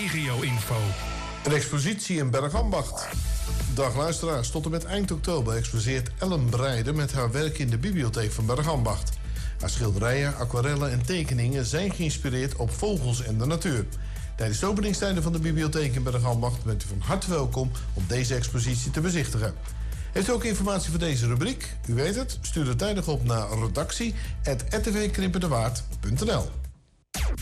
regio-info. Een expositie in Bergambacht. Dag luisteraars, tot en met eind oktober exposeert Ellen Breijden met haar werk in de bibliotheek van Bergambacht. Haar schilderijen, aquarellen en tekeningen zijn geïnspireerd op vogels en de natuur. Tijdens de openingstijden van de bibliotheek in Bergambacht bent u van harte welkom om deze expositie te bezichtigen. Heeft u ook informatie voor deze rubriek? U weet het, stuur er tijdig op naar redactie@rtvkrimpendewaard.nl.